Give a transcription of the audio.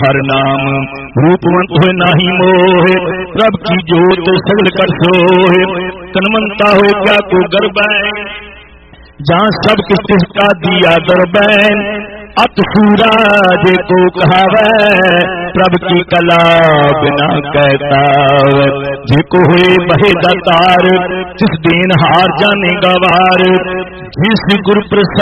हर नाम रूपवंत होए नाही मोहे, प्रभ की जोत सगल कर सोहे। तनवंता होए क्या को गर्बैन, जहाँ सब किसका दिया दरबैन। अत सूरज को कहावै, प्रभ की कला बिना कहता। जिको हुए बहे दातार, जिस दिन हार जाने गवार। जिस गुरु प्रसाद